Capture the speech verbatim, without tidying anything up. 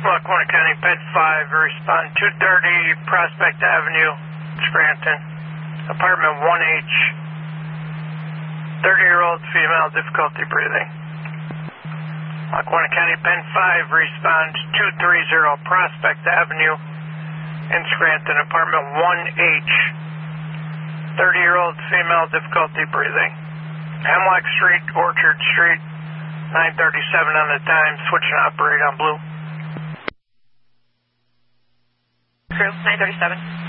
Lackawanna County, Ped five, respond two thirty Prospect Avenue, Scranton, apartment one H, thirty-year-old female, difficulty breathing. Lackawanna County, Pen five, respond two thirty Prospect Avenue in Scranton, apartment one H, thirty-year-old female, difficulty breathing. Hemlock Street, Orchard Street, nine thirty-seven on the dime, switch and operate on blue. Crew, nine thirty-seven.